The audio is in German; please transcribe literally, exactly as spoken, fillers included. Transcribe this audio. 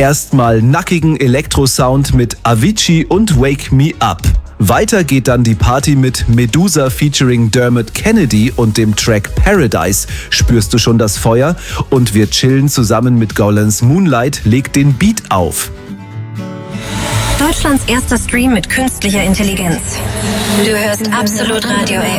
Erstmal nackigen Elektrosound mit Avicii und Wake Me Up. Weiter geht dann die Party mit Medusa featuring Dermot Kennedy und dem Track Paradise. Spürst du schon das Feuer? Und wir chillen zusammen mit Gowlands Moonlight, legt den Beat auf. Deutschlands erster Stream mit künstlicher Intelligenz. Du hörst Absolut Radio A